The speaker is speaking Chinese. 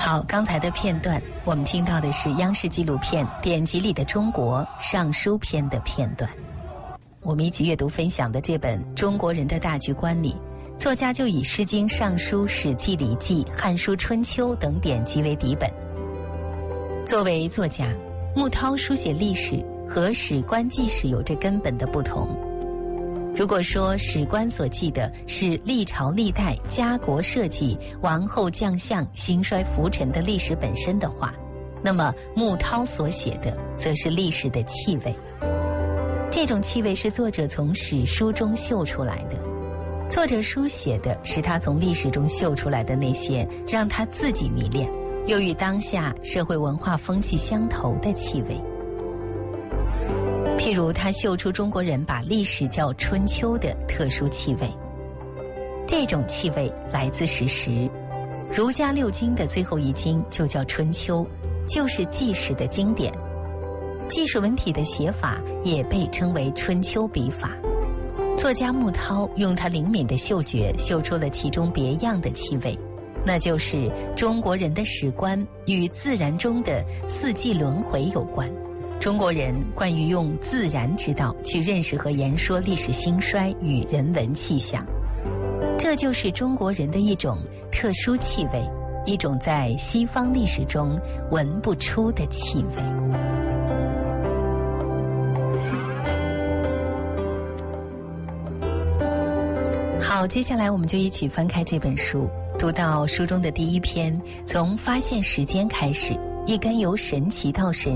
好，刚才的片段我们听到的是央视纪录片《典籍里的中国尚书篇》的片段。我们一起阅读分享的这本《中国人的大局观》里，作家就以《诗经》《尚书》《史记》《礼记》《汉书》《春秋》等典籍为底本。作为作家，穆涛书写历史和史官记史有着根本的不同。如果说史官所记的是历朝历代家国社稷、王后将相兴衰浮沉的历史本身的话，那么穆涛所写的则是历史的气味。这种气味是作者从史书中嗅出来的，作者书写的是他从历史中嗅出来的那些让他自己迷恋又与当下社会文化风气相投的气味。譬如他嗅出中国人把历史叫春秋的特殊气味，这种气味来自史实。儒家六经的最后一经就叫春秋，就是纪史的经典。纪实文体的写法也被称为春秋笔法。作家穆涛用他灵敏的嗅觉嗅出了其中别样的气味，那就是中国人的史观与自然中的四季轮回有关。中国人惯于用自然之道去认识和言说历史兴衰与人文气象，这就是中国人的一种特殊气味，一种在西方历史中闻不出的气味。好，接下来我们就一起翻开这本书，读到书中的第一篇，从发现时间开始，一根由神奇到神